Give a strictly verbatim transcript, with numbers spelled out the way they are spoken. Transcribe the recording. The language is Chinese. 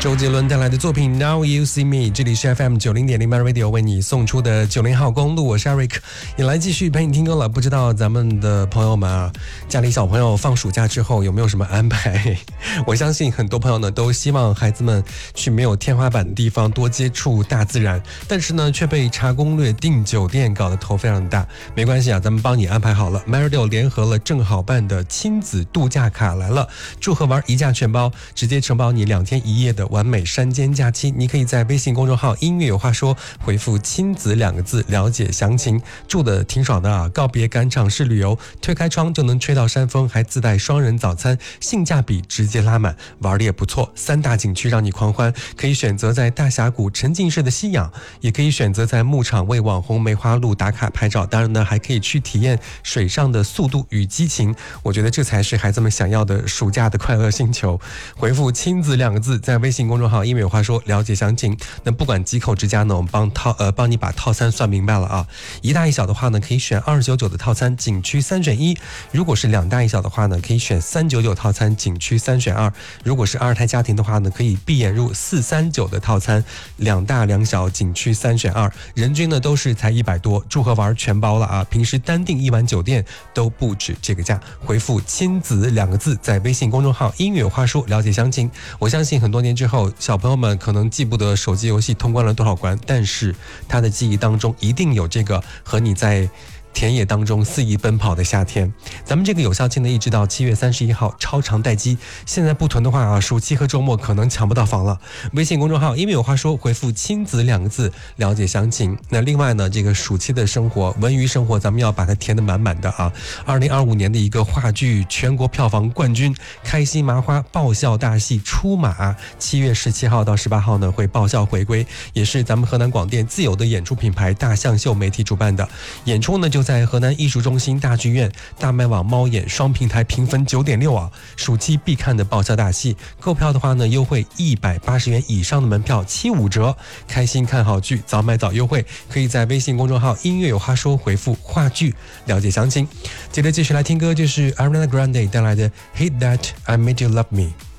周杰伦带来的作品 Now You See Me， 这里是 F M 九零点零 MyRadio 为你送出的九零号公路，我是 Eric， 也来继续陪你听歌了。不知道咱们的朋友们啊，家里小朋友放暑假之后有没有什么安排？我相信很多朋友呢都希望孩子们去没有天花板的地方多接触大自然，但是呢却被查攻略订酒店搞得头非常大。没关系啊，咱们帮你安排好了。MyRadio 联合了正好办的亲子度假卡来了，祝贺玩一价全包，直接承包你两天一夜的完美山间假期。你可以在微信公众号音乐有话说回复亲子两个字了解详情。住的挺爽的啊，告别赶场式旅游，推开窗就能吹到山风，还自带双人早餐，性价比直接拉满，玩的也不错。三大景区让你狂欢，可以选择在大峡谷沉浸式的吸氧，也可以选择在牧场为网红梅花鹿打卡拍照，当然呢还可以去体验水上的速度与激情。我觉得这才是孩子们想要的暑假的快乐星球。回复亲子两个字在微信公众号音乐有话说了解详情。那不管几口之家呢，我们帮套呃帮你把套餐算明白了啊。一大一小的话呢，可以选二九九的套餐，景区三选一；如果是两大一小的话呢，可以选三九九套餐，景区三选二；如果是二胎家庭的话呢，可以闭眼入四三九的套餐，两大两小，景区三选二，人均呢都是才一百多，住和玩全包了啊！平时单订一晚酒店都不止这个价。回复亲子两个字在微信公众号音乐有话说了解详情。我相信很多年之后，小朋友们可能记不得手机游戏通关了多少关，但是他的记忆当中一定有这个和你在田野当中肆意奔跑的夏天。咱们这个有效期呢一直到七月三十一号，超长待机。现在不囤的话啊，暑期和周末可能抢不到房了。微信公众号因为有话说回复亲子两个字了解详情。那另外呢，这个暑期的生活文娱生活咱们要把它填得满满的啊。二零二五年的一个话剧全国票房冠军开心麻花爆笑大戏出马，七月十七号到十八号呢会爆笑回归，也是咱们河南广电自有的演出品牌大象秀媒体主办的演出呢，就在河南艺术中心大剧院、大麦网猫眼双平台评分 九点六 啊，暑期必看的爆笑大戏。购票的话呢，优惠一百八十元以上的门票七五折。开心看好剧，早买早优惠，可以在微信公众号音乐有话说回复话剧了解详情。接着继续来听歌，就是 Ariana Grande 带来的 Hate That I Made You Love Me。